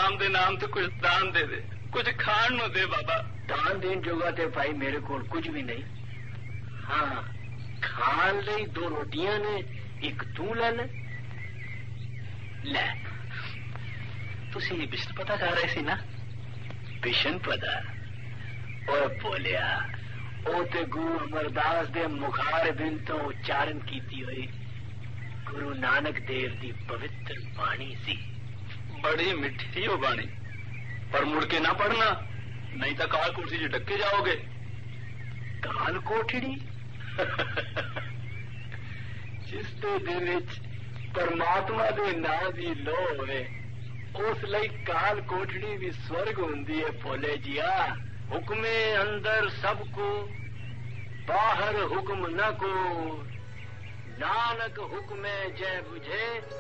राम दे नाम ते कुछ दान दे दे, कुछ खाण नूं दे बाबा। दान देन जोगा ते भाई मेरे कोल कुछ भी नहीं। हाँ, खाण लई 2 रोटियां ने, एक तू ले ले। तुसी बिशन पता खा रहे सी ना? बिशन पता? ओए बोलिया, ओ ते गुरु अमरदास दे मुखार बिन तो उच्चारण कीती हुई गुरु नानक देव दी पवित्र बाणी सी। बड़ी मिठी हो बाणी, पर मुड़ के ना पढ़ना, नहीं तो काल कोठरी च डके जाओगे। काल कोठड़ी? जिस दे दिल विच परमात्मा दे नाम दी लो होवे, उस लई काल कोठड़ी भी स्वर्ग हुंदी है भोले जिया। हुक्मे अंदर सबको, बाहर हुक्म न को, नानक हुक्मे जय बुझे।